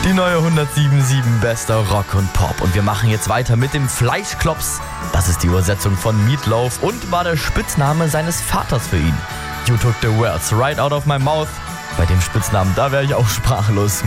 Die neue 107.7 Bester Rock und Pop. Und wir machen jetzt weiter mit dem Fleischklops. Das ist die Übersetzung von Meatloaf und war der Spitzname seines Vaters für ihn. You took the words right out of my mouth. Bei dem Spitznamen, da wäre ich auch sprachlos.